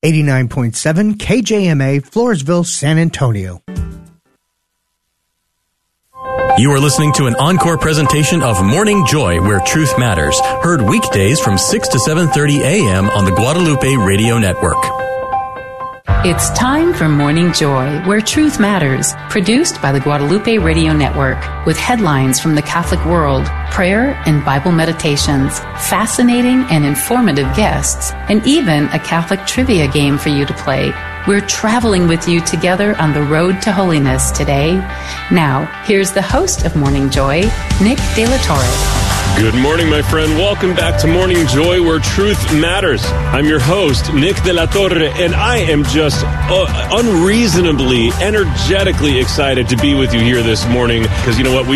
89.7 KJMA, Floresville, San Antonio. You are listening to an encore presentation of Morning Joy, where truth matters. Heard weekdays from 6 to 7:30 a.m. on the Guadalupe Radio Network. It's time for Morning Joy, where truth matters. Produced by the Guadalupe Radio Network, with headlines from the Catholic world, prayer and Bible meditations, fascinating and informative guests, and even a Catholic trivia game for you to play. We're traveling with you together on the road to holiness today. Now, here's the host of Morning Joy, Nick De La Torre. Good morning, my friend. Welcome back to Morning Joy, where truth matters. I'm your host, Nick De La Torre, and I am just unreasonably, energetically excited to be with you here this morning. Because you know what,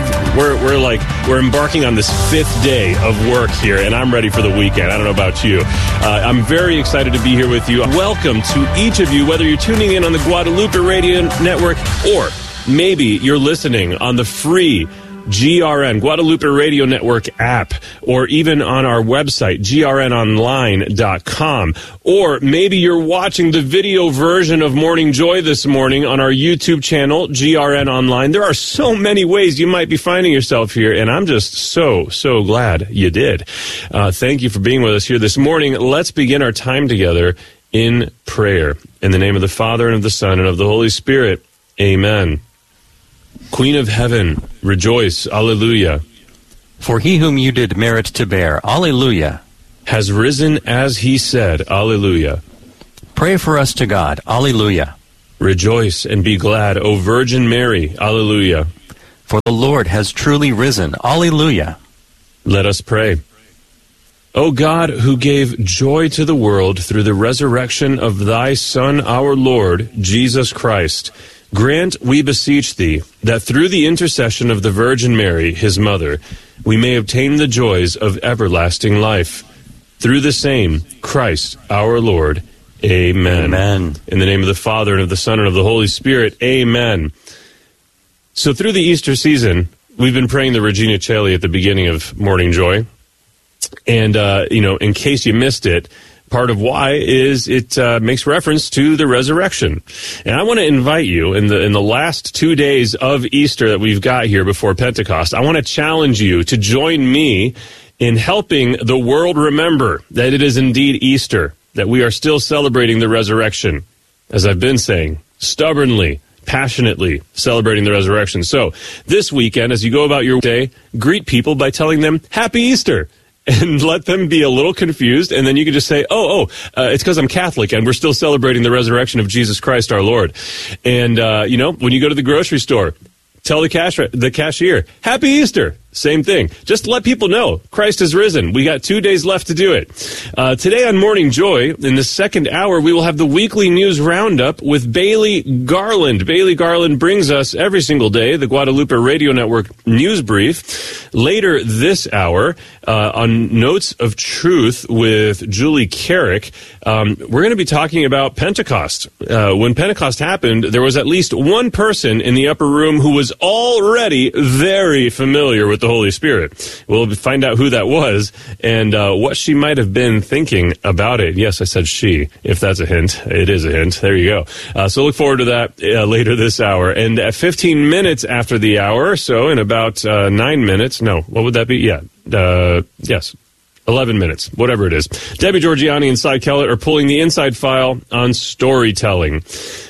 we're embarking on this 5th day of work here, and I'm ready for the weekend. I don't know about you. I'm very excited to be here with you. Welcome to each of you, whether you're tuning in on the Guadalupe Radio Network or maybe you're listening on the free GRN, Guadalupe Radio Network app, or even on our website, grnonline.com. Or maybe you're watching the video version of Morning Joy this morning on our YouTube channel, GRN Online. There are so many ways you might be finding yourself here, and I'm just so glad you did. Thank you for being with us here this morning. Let's begin our time together in prayer. In the name of the Father, and of the Son, and of the Holy Spirit. Amen. Queen of Heaven, rejoice, Alleluia. For he whom you did merit to bear, Alleluia, has risen as he said, Alleluia. Pray for us to God, Alleluia. Rejoice and be glad, O Virgin Mary, Alleluia. For the Lord has truly risen, Alleluia. Let us pray. O God, who gave joy to the world through the resurrection of thy Son, our Lord, Jesus Christ, grant, we beseech thee, that through the intercession of the Virgin Mary, his mother, we may obtain the joys of everlasting life. Through the same Christ our Lord. Amen. Amen. In the name of the Father, and of the Son, and of the Holy Spirit. Amen. So through the Easter season, we've been praying the Regina Coeli at the beginning of Morning Joy. And, in case you missed it, part of why is it makes reference to the resurrection. And I want to invite you in the last 2 days of Easter that we've got here before Pentecost, I want to challenge you to join me in helping the world remember that it is indeed Easter, that we are still celebrating the resurrection, as I've been saying, stubbornly, passionately celebrating the resurrection. So this weekend, as you go about your day, greet people by telling them, Happy Easter! And let them be a little confused, and then you can just say, it's because I'm Catholic, and we're still celebrating the resurrection of Jesus Christ our Lord. And, when you go to the grocery store, tell the cashier, Happy Easter! Same thing. Just let people know Christ has risen. We got 2 days left to do it. Today on Morning Joy, in the second hour, we will have the weekly news roundup with Bailey Garland. Bailey Garland brings us every single day the Guadalupe Radio Network news brief. Later this hour, on Notes of Truth with Julie Carrick, we're going to be talking about Pentecost. When Pentecost happened, there was at least one person in the upper room who was already very familiar with the Holy Spirit. We'll find out who that was and what she might have been thinking about it. Yes, I said she, if that's a hint. It is a hint. There you go. So look forward to that later this hour. And at 15 minutes after the hour, so in about 9 minutes, no, what would that be? Yes. 11 minutes, whatever it is. Debbie Georgianni and Cy Kellett are pulling the inside file on storytelling.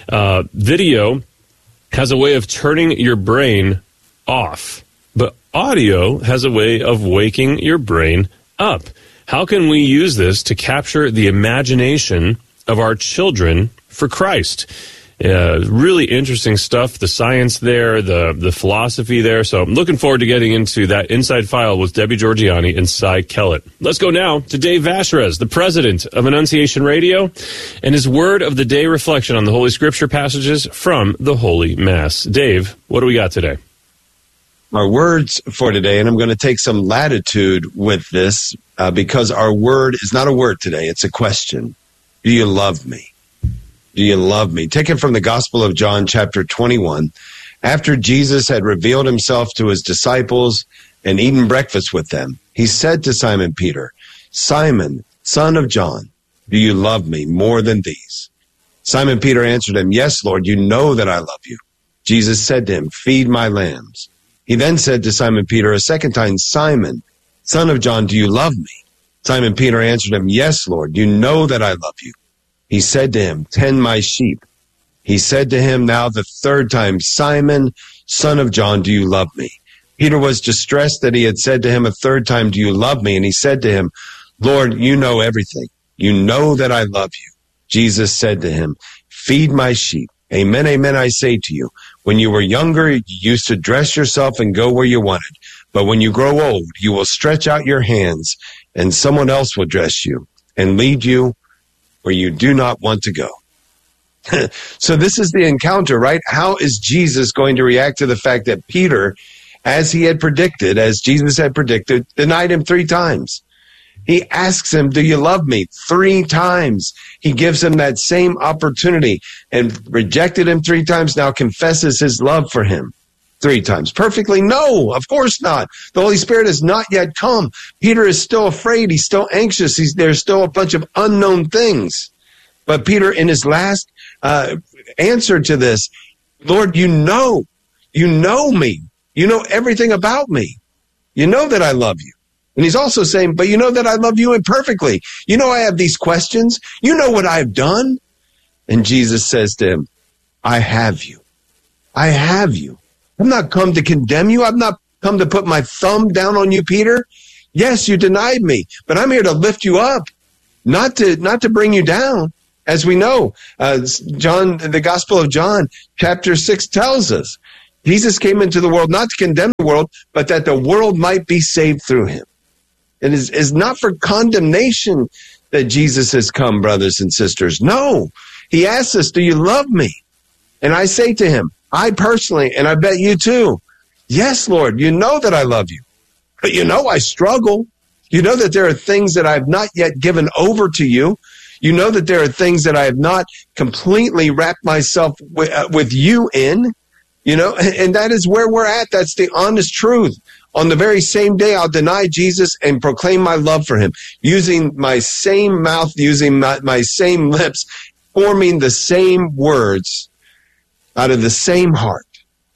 Video has a way of turning your brain off, but audio has a way of waking your brain up. How can we use this to capture the imagination of our children for Christ? Really interesting stuff, the science there, the philosophy there. So I'm looking forward to getting into that inside file with Debbie Georgianni and Cy Kellett. Let's go now to Dave Vacherez, the president of Annunciation Radio, and his word of the day reflection on the Holy Scripture passages from the Holy Mass. Dave, what do we got today? Our words for today, and I'm going to take some latitude with this because our word is not a word today, it's a question. Do you love me? Do you love me? Taken from the Gospel of John, chapter 21. After Jesus had revealed himself to his disciples and eaten breakfast with them, he said to Simon Peter, Simon, son of John, Do you love me more than these? Simon Peter answered him, yes, Lord, you know that I love you. Jesus said to him, feed my lambs. He then said to Simon Peter a second time, Simon, son of John, do you love me? Simon Peter answered him, yes, Lord, you know that I love you. He said to him, tend my sheep. He said to him now the third time, Simon, son of John, do you love me? Peter was distressed that he had said to him a third time, do you love me? And he said to him, Lord, you know everything. You know that I love you. Jesus said to him, feed my sheep. Amen, amen, I say to you, when you were younger, you used to dress yourself and go where you wanted. But when you grow old, you will stretch out your hands and someone else will dress you and lead you where you do not want to go. So this is the encounter, right? How is Jesus going to react to the fact that Peter, as he had predicted, as Jesus had predicted, denied him 3 times? He asks him, do you love me? 3 times. He gives him that same opportunity and rejected him 3 times, now confesses his love for him 3 times. Perfectly? No, of course not. The Holy Spirit has not yet come. Peter is still afraid. He's still anxious. There's still a bunch of unknown things. But Peter, in his last answer to this, Lord, you know me. You know everything about me. You know that I love you. And he's also saying, but you know that I love you imperfectly. You know I have these questions. You know what I've done. And Jesus says to him, I have you. I have you. I've not come to condemn you. I've not come to put my thumb down on you, Peter. Yes, you denied me, but I'm here to lift you up, not to bring you down. As we know, the Gospel of John, chapter 6 tells us, Jesus came into the world not to condemn the world, but that the world might be saved through him. It is not for condemnation that Jesus has come, brothers and sisters. No, he asks us, do you love me? And I say to him, I personally, and I bet you too, yes, Lord, you know that I love you. But you know I struggle. You know that there are things that I have not yet given over to you. You know that there are things that I have not completely wrapped myself with you in, you know, and that is where we're at. That's the honest truth. On the very same day, I'll deny Jesus and proclaim my love for him, using my same mouth, using my same lips, forming the same words out of the same heart.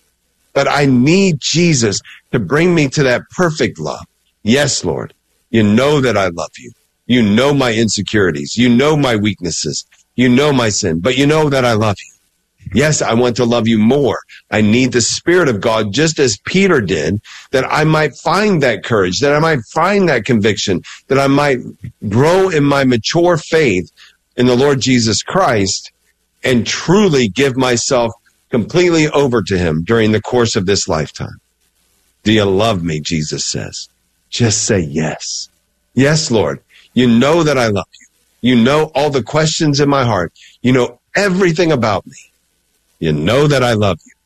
But I need Jesus to bring me to that perfect love. Yes, Lord, you know that I love you. You know my insecurities. You know my weaknesses. You know my sin, but you know that I love you. Yes, I want to love you more. I need the Spirit of God, just as Peter did, that I might find that courage, that I might find that conviction, that I might grow in my mature faith in the Lord Jesus Christ and truly give myself completely over to him during the course of this lifetime. Do you love me? Jesus says. Just say yes. Yes, Lord. You know that I love you. You know all the questions in my heart. You know everything about me. You know that I love you.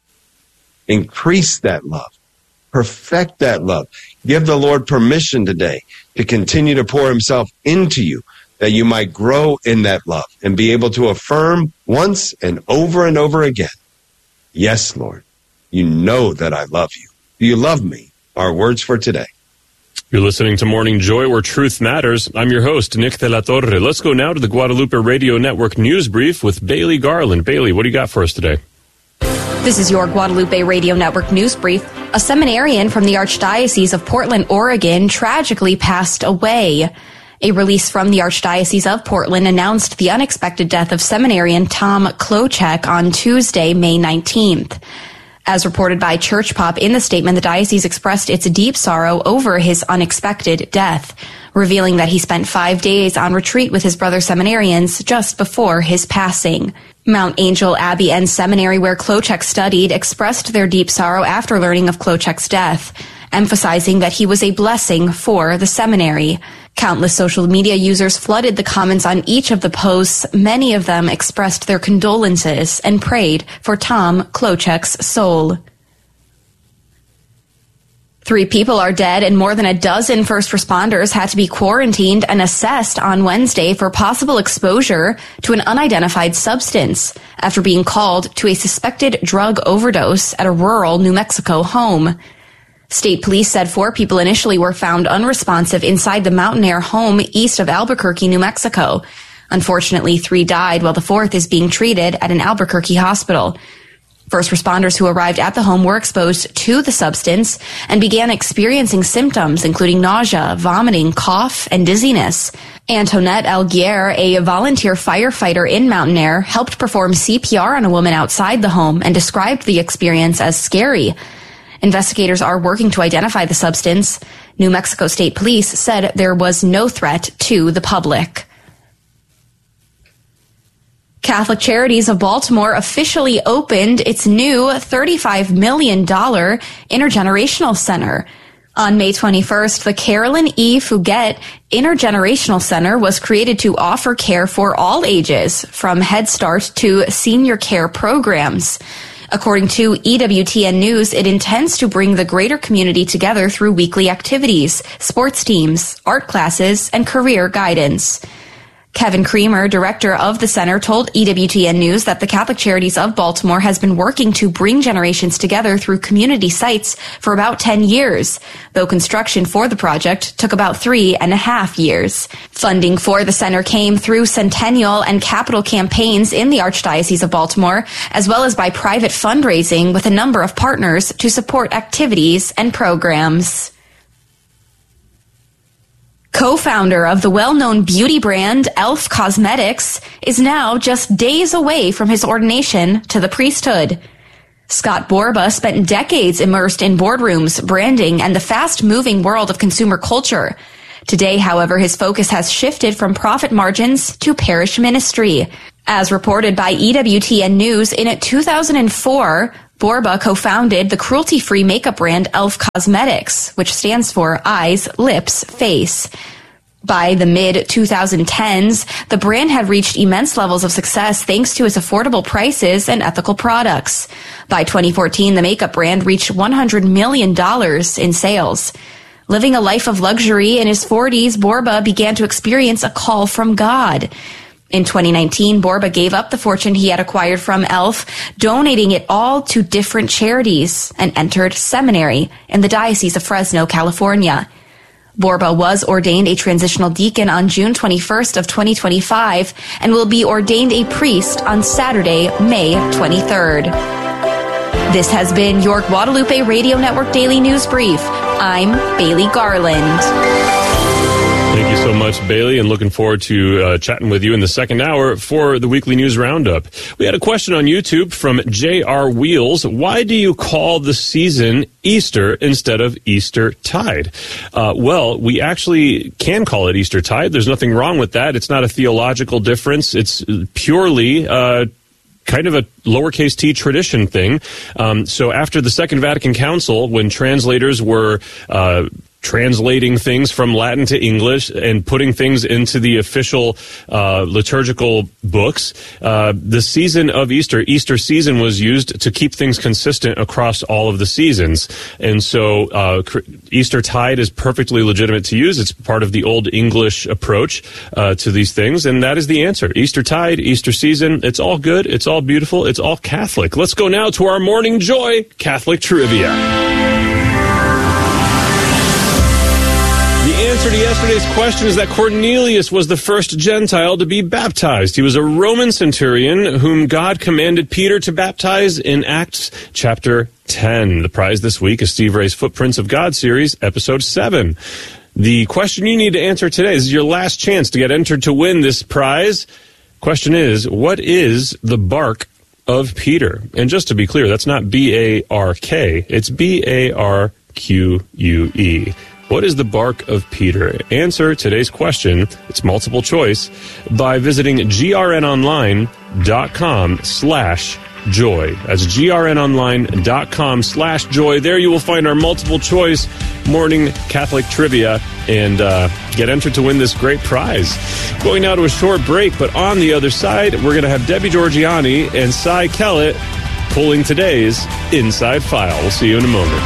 Increase that love. Perfect that love. Give the Lord permission today to continue to pour himself into you, that you might grow in that love and be able to affirm once and over again, yes, Lord, you know that I love you. Do you love me? Our words for today. You're listening to Morning Joy, where truth matters. I'm your host, Nick de la Torre. Let's go now to the Guadalupe Radio Network News Brief with Bailey Garland. Bailey, what do you got for us today? This is your Guadalupe Radio Network News Brief. A seminarian from the Archdiocese of Portland, Oregon, tragically passed away. A release from the Archdiocese of Portland announced the unexpected death of seminarian Tom Klochek on Tuesday, May 19th. As reported by Church Pop in the statement, the diocese expressed its deep sorrow over his unexpected death, revealing that he spent 5 days on retreat with his brother seminarians just before his passing. Mount Angel Abbey and Seminary, where Klochek studied, expressed their deep sorrow after learning of Klochek's death, emphasizing that he was a blessing for the seminary. Countless social media users flooded the comments on each of the posts. Many of them expressed their condolences and prayed for Tom Klochek's soul. 3 people are dead and more than a dozen first responders had to be quarantined and assessed on Wednesday for possible exposure to an unidentified substance after being called to a suspected drug overdose at a rural New Mexico home. State police said 4 people initially were found unresponsive inside the Mountain Air home east of Albuquerque, New Mexico. Unfortunately, 3 died while the 4th is being treated at an Albuquerque hospital. First responders who arrived at the home were exposed to the substance and began experiencing symptoms including nausea, vomiting, cough, and dizziness. Antoinette Alguier, a volunteer firefighter in Mountain Air, helped perform CPR on a woman outside the home and described the experience as scary. Investigators are working to identify the substance. New Mexico State Police said there was no threat to the public. Catholic Charities of Baltimore officially opened its new $35 million intergenerational center. On May 21st, the Carolyn E. Fugate Intergenerational Center was created to offer care for all ages, from Head Start to senior care programs. According to EWTN News, it intends to bring the greater community together through weekly activities, sports teams, art classes, and career guidance. Kevin Creamer, director of the center, told EWTN News that the Catholic Charities of Baltimore has been working to bring generations together through community sites for about 10 years, though construction for the project took about 3.5 years. Funding for the center came through centennial and capital campaigns in the Archdiocese of Baltimore, as well as by private fundraising with a number of partners to support activities and programs. Co-founder of the well-known beauty brand e.l.f. Cosmetics is now just days away from his ordination to the priesthood. Scott Borba spent decades immersed in boardrooms, branding, and the fast-moving world of consumer culture. Today, however, his focus has shifted from profit margins to parish ministry. As reported by EWTN News, in 2004, Borba co-founded the cruelty-free makeup brand e.l.f. Cosmetics, which stands for Eyes, Lips, Face. By the mid-2010s, the brand had reached immense levels of success thanks to its affordable prices and ethical products. By 2014, the makeup brand reached $100 million in sales. Living a life of luxury in his 40s, Borba began to experience a call from God. In 2019, Borba gave up the fortune he had acquired from e.l.f., donating it all to different charities, and entered seminary in the Diocese of Fresno, California. Borba was ordained a transitional deacon on June 21st of 2025 and will be ordained a priest on Saturday, May 23rd. This has been your Guadalupe Radio Network Daily News Brief. I'm Bailey Garland. Thank you so much, Bailey, and looking forward to chatting with you in the second hour for the weekly news roundup. We had a question on YouTube from J.R. Wheels. Why do you call the season Easter instead of Eastertide? Well, we actually can call it Eastertide. There's nothing wrong with that. It's not a theological difference. It's purely kind of a lowercase t tradition thing. So after the Second Vatican Council, when translators were translating things from Latin to English and putting things into the official liturgical books, the season of Easter season, was used to keep things consistent across all of the seasons. And so Eastertide is perfectly legitimate to use. It's part of the Old English approach to these things, and that is the answer. Eastertide, Easter season, it's all good, it's all beautiful, it's all Catholic. Let's go now to our Morning Joy Catholic Trivia. The answer to yesterday's question is that Cornelius was the first Gentile to be baptized. He was a Roman centurion whom God commanded Peter to baptize in Acts chapter 10. The prize this week is Steve Ray's Footprints of God series, episode 7. The question you need to answer today, this is your last chance to get entered to win this prize. Question is, what is the bark of Peter? And just to be clear, that's not B-A-R-K, it's B-A-R-Q-U-E. What is the bark of Peter? Answer today's question, it's multiple choice, by visiting grnonline.com/joy. That's grnonline.com/joy. There you will find our multiple choice morning Catholic trivia and get entered to win this great prize. Going now to a short break, but on the other side, we're going to have Debbie Georgiani and Cy Kellett pulling today's Inside File. We'll see you in a moment.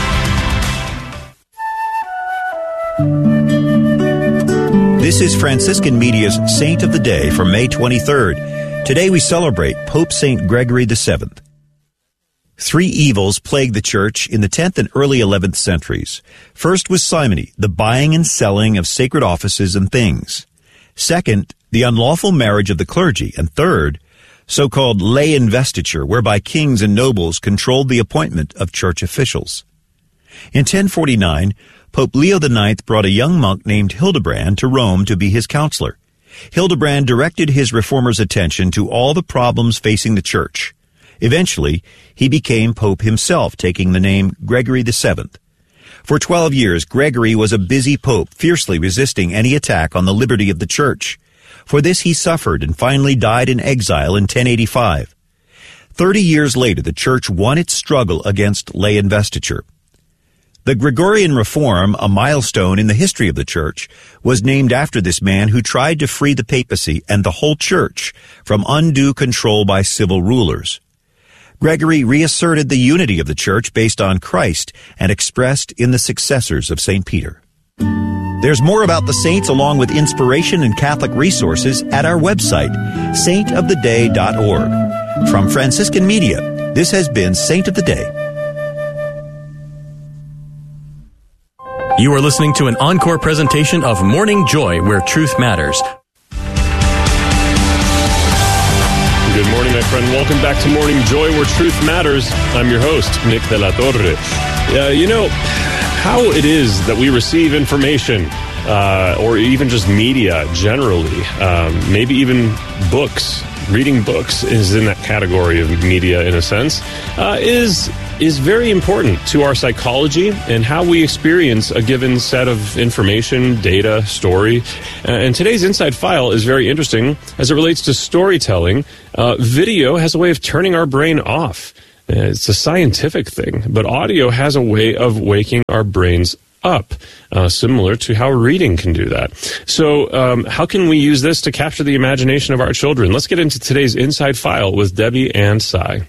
This is Franciscan Media's Saint of the Day for May 23rd. Today we celebrate Pope St. Gregory VII. 3 evils plagued the Church in the 10th and early 11th centuries. First was simony, the buying and selling of sacred offices and things. Second, the unlawful marriage of the clergy, and third, so-called lay investiture, whereby kings and nobles controlled the appointment of church officials. In 1049, Pope Leo IX brought a young monk named Hildebrand to Rome to be his counselor. Hildebrand directed his reformers' attention to all the problems facing the church. Eventually, he became Pope himself, taking the name Gregory VII. For 12 years, Gregory was a busy pope, fiercely resisting any attack on the liberty of the church. For this he suffered and finally died in exile in 1085. 30 years later, the church won its struggle against lay investiture. The Gregorian Reform, a milestone in the history of the church, was named after this man who tried to free the papacy and the whole church from undue control by civil rulers. Gregory reasserted the unity of the church based on Christ and expressed in the successors of St. Peter. There's more about the saints along with inspiration and Catholic resources at our website, saintoftheday.org. From Franciscan Media, this has been Saint of the Day. You are listening to an encore presentation of Morning Joy, where truth matters. Good morning, my friend. Welcome back to Morning Joy, where truth matters. I'm your host, Nick de la Torre. You know how it is that we receive information, or even just media generally, maybe even books. Reading books is in that category of media, in a sense, is very important to our psychology and how we experience a given set of information, data, story. And today's Inside File is very interesting as it relates to storytelling. Video has a way of turning our brain off. It's a scientific thing, but audio has a way of waking our brains up, similar to how reading can do that. So how can we use this to capture the imagination of our children? Let's get into today's Inside File with Debbie and Cy.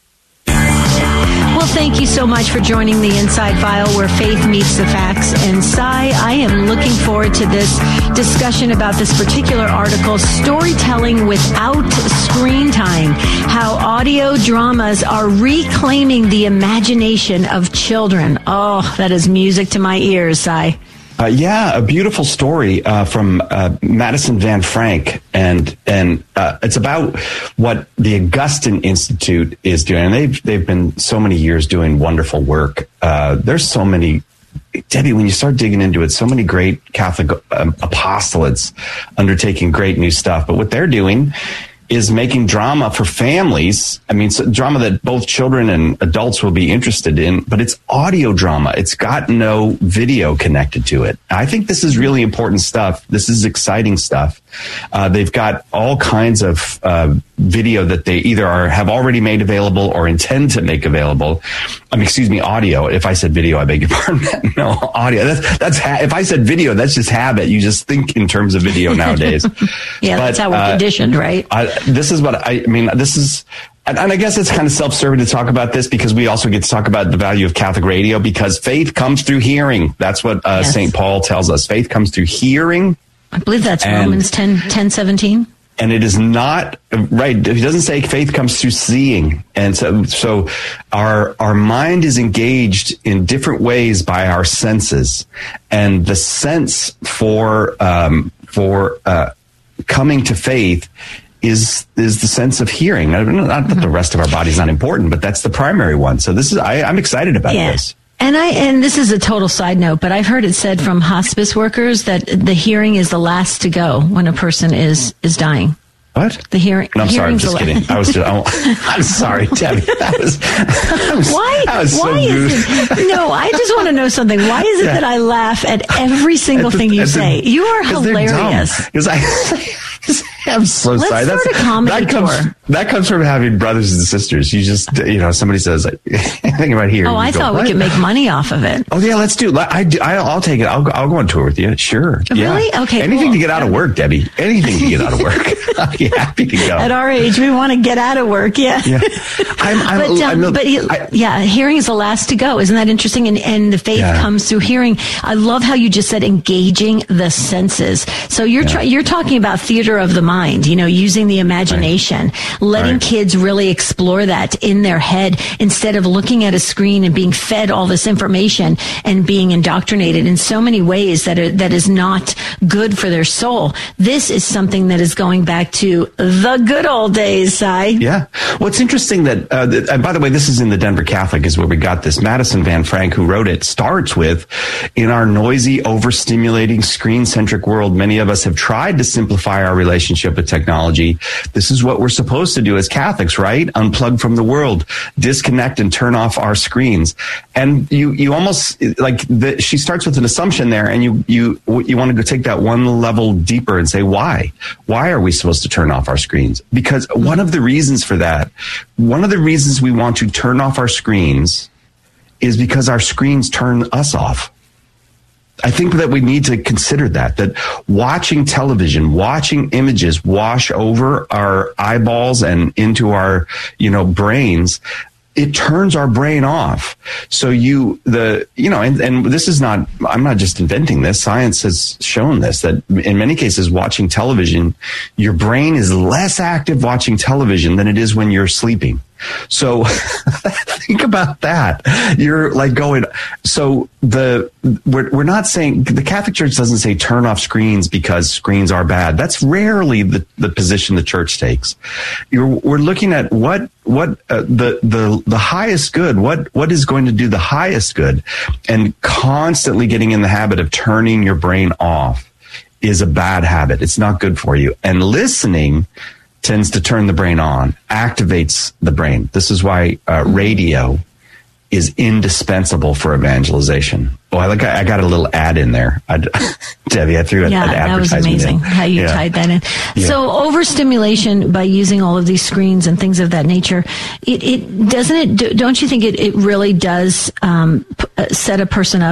Well, thank you so much for joining the Inside File, where faith meets the facts. And Cy, I am looking forward to this discussion about this particular article, Storytelling Without Screen Time, how audio dramas are reclaiming the imagination of children. Oh, that is music to my ears, Cy. A beautiful story from Madison Van Frank, and it's about what the Augustine Institute is doing. And they've been so many years doing wonderful work. There's so many, Debbie, when you start digging into it, so many great Catholic apostolates undertaking great new stuff. But what they're doing is making drama for families. I mean, drama that both children and adults will be interested in, but it's audio drama. It's got no video connected to it. I think this is really important stuff. This is exciting stuff. They've got all kinds of video that they either have already made available or intend to make available. Audio. If I said video, I beg your pardon. No, audio. That's if I said video, that's just habit. You just think in terms of video nowadays. Yeah, that's how we're conditioned, right? This is what I mean. This is, and I guess it's kind of self-serving to talk about this because we also get to talk about the value of Catholic radio, because faith comes through hearing. That's what St. Paul tells us. Faith comes through hearing. I believe that's Romans 10:17. And it is not right. He doesn't say faith comes through seeing. And so our mind is engaged in different ways by our senses, and the sense for coming to faith is the sense of hearing. Not that the rest of our body is not important, but that's the primary one. So this is, I'm excited about this. And this is a total side note, but I've heard it said from hospice workers that the hearing is the last to go when a person is dying. What? The hearing. No, I'm sorry. I'm just kidding. I'm sorry, Debbie. That was so rude. No, I just want to know something. Why is it that I laugh at every single thing you say? You are hilarious. Because I'm so sorry. Let's start a comedy tour. That comes from having brothers and sisters. You just, somebody says, anything about here. Oh, I thought we could make money off of it. Oh, yeah, let's do it. I'll take it. I'll go on tour with you. Sure. Really? Yeah. Okay. Anything to get out of work, Debbie. Anything to get out of work. I'll be happy to go. At our age, we want to get out of work. Yeah. Hearing is the last to go. Isn't that interesting? And the faith comes through hearing. I love how you just said engaging the senses. So you're talking about theater of the mind. mind, using the imagination, letting kids really explore that in their head instead of looking at a screen and being fed all this information and being indoctrinated in so many ways that is not good for their soul. This is something that is going back to the good old days, Si. Yeah. Well, it's interesting that, and by the way, this is in the Denver Catholic is where we got this. Madison Van Frank, who wrote it, starts with, in our noisy, overstimulating, screen-centric world, many of us have tried to simplify our relationship with technology. This is what we're supposed to do as Catholics, right? Unplug from the world, disconnect and turn off our screens. And you almost, she starts with an assumption there, and you want to go take that one level deeper and say, why? Why are we supposed to turn off our screens? Because one of the reasons for that, one of the reasons we want to turn off our screens is because our screens turn us off. I think that we need to consider that watching television, watching images wash over our eyeballs and into our, brains, it turns our brain off. So and this is not, I'm not just inventing this. Science has shown this, that in many cases, watching television, your brain is less active watching television than it is when you're sleeping. So think about that. You're going, so we're not saying, the Catholic Church doesn't say turn off screens because screens are bad. That's rarely the position the church takes. We're looking at what the highest good, what is going to do the highest good, and constantly getting in the habit of turning your brain off is a bad habit. It's not good for you. And listening tends to turn the brain on, activates the brain. This is why radio is indispensable for evangelization. Oh, I got a little ad in there. Debbie, I threw an advertisement in. That was amazing how you tied that in. Yeah. So overstimulation by using all of these screens and things of that nature, don't you think it really does set a person up